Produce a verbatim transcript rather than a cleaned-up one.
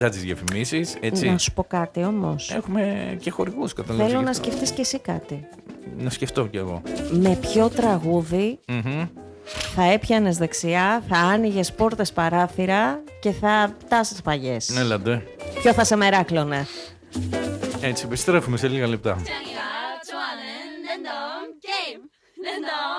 τις διαφημίσεις, έτσι. Να σου πω κάτι όμως. Έχουμε και χορηγούς, καταλαβαίνεις. Θέλω να σκεφτείς και εσύ κάτι. Να σκεφτώ κι εγώ. Με ποιο τραγούδι Mm-hmm. θα έπιανες δεξιά, θα άνοιγες πόρτες παράθυρα και θα τάσεις παγιές. Έλατε. Ποιο θα σε μεράκλωνε? Έτσι, επιστρέφουμε σε λίγα λεπτά.